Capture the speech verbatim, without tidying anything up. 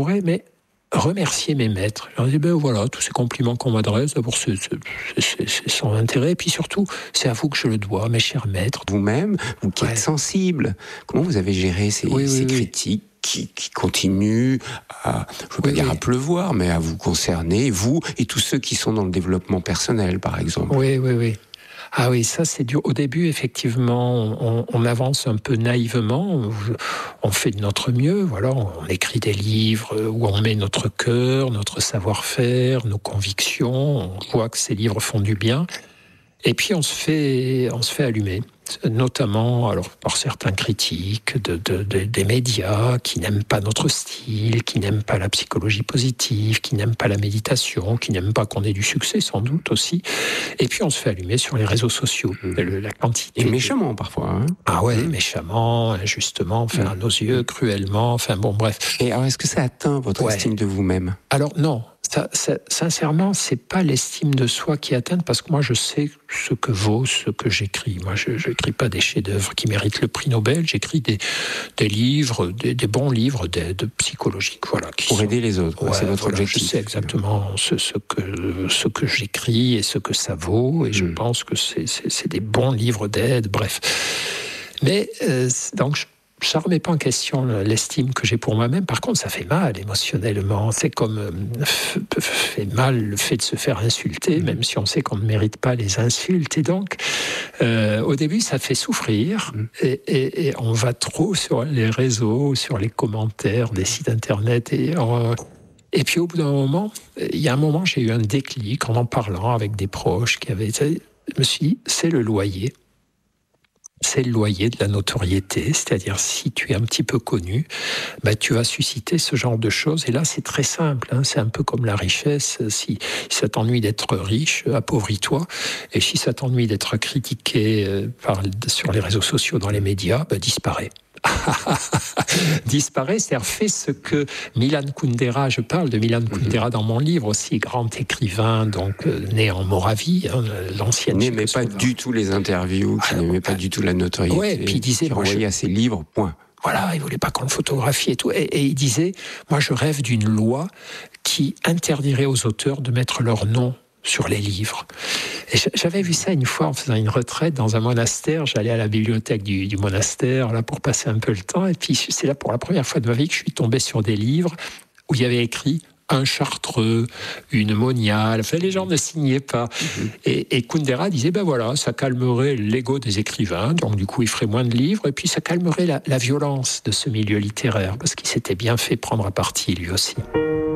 mais remercier mes maîtres. Je leur dis, ben voilà, tous ces compliments qu'on m'adresse, d'abord c'est, c'est, c'est, c'est sans intérêt, et puis surtout, c'est à vous que je le dois, mes chers maîtres. Vous-même, vous qui Ouais. êtes sensible, comment vous avez géré ces, Oui, oui, ces oui. critiques qui, qui continuent à, je ne veux pas Oui, dire oui. à pleuvoir, mais à vous concerner, vous et tous ceux qui sont dans le développement personnel, par exemple? Oui, oui, oui. Ah oui, ça c'est dur. Au début, effectivement, on, on avance un peu naïvement, on fait de notre mieux, voilà, on écrit des livres où on met notre cœur, notre savoir-faire, nos convictions, on voit que ces livres font du bien, et puis on se fait, on se fait allumer. Notamment alors, par certains critiques de, de, de, des médias qui n'aiment pas notre style, qui n'aiment pas la psychologie positive, qui n'aiment pas la méditation, qui n'aiment pas qu'on ait du succès sans doute aussi. Et puis on se fait allumer sur les réseaux sociaux. Mmh. Le, la quantité Et méchamment parfois. Hein. Ah ouais, mmh. méchamment, injustement, enfin, mmh. à nos yeux, cruellement, enfin bon, bref. Et alors est-ce que ça atteint votre ouais. estime de vous-même? Alors non. Ça, ça, sincèrement, c'est pas l'estime de soi qui atteint, parce que moi, je sais ce que vaut ce que j'écris. Moi, je n'écris pas des chefs-d'œuvre qui méritent le prix Nobel. J'écris des, des livres, des, des bons livres d'aide psychologique, voilà. Qui Pour sont... aider les autres, ouais, c'est votre voilà, objectif. Je sais exactement ce, ce que ce que j'écris et ce que ça vaut, et mmh. je pense que c'est, c'est, c'est des bons livres d'aide. Bref, mais euh, donc. Je, Ça ne remet pas en question l'estime que j'ai pour moi-même. Par contre, ça fait mal émotionnellement. C'est comme euh, fait mal le fait de se faire insulter, mmh. même si on sait qu'on ne mérite pas les insultes. Et donc, euh, au début, ça fait souffrir. Mmh. Et, et, et on va trop sur les réseaux, sur les commentaires des sites internet. Et, euh, et puis, au bout d'un moment, il y a un moment, j'ai eu un déclic en en parlant avec des proches qui avaient... Je me suis dit, c'est le loyer. C'est le loyer de la notoriété, c'est-à-dire si tu es un petit peu connu, bah, tu vas susciter ce genre de choses. Et là, c'est très simple, hein, c'est un peu comme la richesse. Si, si ça t'ennuie d'être riche, appauvris-toi. Et si ça t'ennuie d'être critiqué euh, par, sur les réseaux sociaux, dans les médias, bah, disparaît. Disparaît, c'est-à-dire fait ce que Milan Kundera, je parle de Milan Kundera dans mon livre aussi, grand écrivain, donc euh, né en Moravie, hein, l'ancienne. Qui n'aimait pas du tout les interviews, qui Alors, n'aimait pas du tout la notoriété, ouais, puis il disait, qui renvoyait je... à ses livres, point. Voilà, il voulait pas qu'on le photographie et tout. Et, et il disait, moi je rêve d'une loi qui interdirait aux auteurs de mettre leur nom sur les livres. Et j'avais vu ça une fois en faisant une retraite dans un monastère. J'allais à la bibliothèque du, du monastère là pour passer un peu le temps. Et puis c'est là pour la première fois de ma vie que je suis tombé sur des livres où il y avait écrit un Chartreux, une Monial. Enfin, les gens ne signaient pas. Mmh. Et, et Kundera disait, ben voilà, ça calmerait l'ego des écrivains. Donc du coup, il ferait moins de livres. Et puis ça calmerait la, la violence de ce milieu littéraire, parce qu'il s'était bien fait prendre à partie lui aussi.